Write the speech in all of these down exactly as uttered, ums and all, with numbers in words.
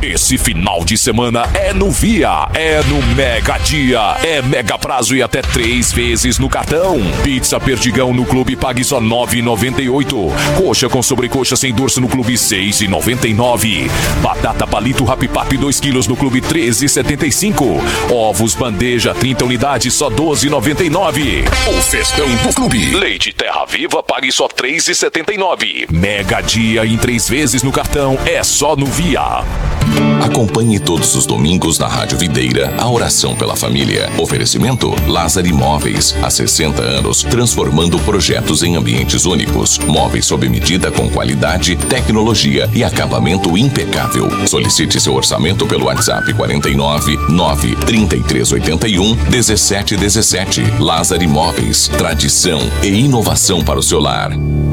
Esse final de semana é no Via, é no Mega Dia, é mega prazo e até três vezes no cartão. Pizza Perdigão no Clube pague só nove reais e noventa e oito centavos. Coxa com sobrecoxa sem dorso no Clube seis reais e noventa e nove centavos. Batata palito Rapipap dois quilos no Clube treze reais e setenta e cinco centavos. Ovos bandeja trinta unidades só doze reais e noventa e nove centavos. O festão do Clube. Leite Terra Viva pague só três reais e setenta e nove centavos. Mega Dia em três vezes no cartão é só no Via. Acompanhe todos os domingos na Rádio Videira a oração pela família. Oferecimento Lázaro Imóveis. Há sessenta anos, transformando projetos em ambientes únicos. Móveis sob medida com qualidade, tecnologia e acabamento impecável. Solicite seu orçamento pelo WhatsApp quarenta e nove, nove, trinta e três, oitenta e um, dezessete dezessete. Lázaro Imóveis. Tradição e inovação para o seu lar.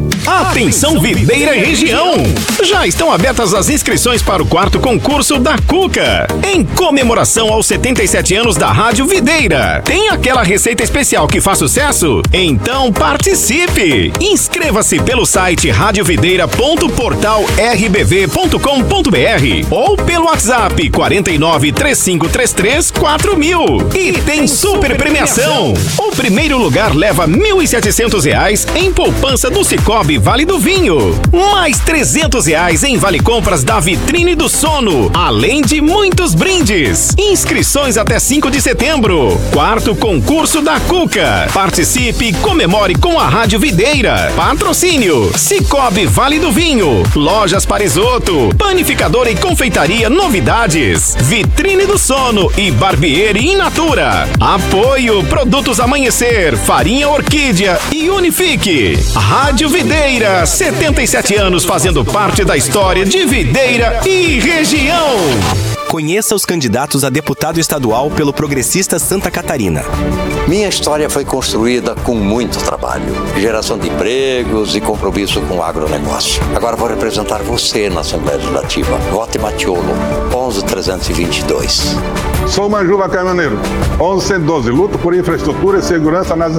Atenção Videira e região! Já estão abertas as inscrições para o quarto concurso da Cuca. Em comemoração aos setenta e sete anos da Rádio Videira. Tem aquela receita especial que faz sucesso? Então participe! Inscreva-se pelo site radiovideira ponto portal r b v ponto com ponto b r ou pelo WhatsApp quarenta e nove, trinta e cinco trinta e três, quatro mil. E tem super premiação! O primeiro lugar leva mil e setecentos reais em poupança do Cicobi Vale do Vinho, mais trezentos reais em vale compras da Vitrine do Sono, além de muitos brindes. Inscrições até cinco de setembro. Quarto concurso da Cuca. Participe e comemore com a Rádio Videira. Patrocínio Cicobi Vale do Vinho, Lojas Paresoto, Panificadora e Confeitaria Novidades, Vitrine do Sono e Barbieri in Natura. Apoio Produtos Amanhecer, Farinha Orquídea e Unifique. Rádio Videira, setenta e sete anos fazendo parte da história de Videira e região. Conheça os candidatos a deputado estadual pelo Progressista Santa Catarina. Minha história foi construída com muito trabalho, geração de empregos e compromisso com o agronegócio. Agora vou representar você na Assembleia Legislativa. Vote Matiolo, onze trezentos e vinte e dois. Sou Manjuba Caminhoneiro, onze cento e doze. Luto por infraestrutura e segurança nas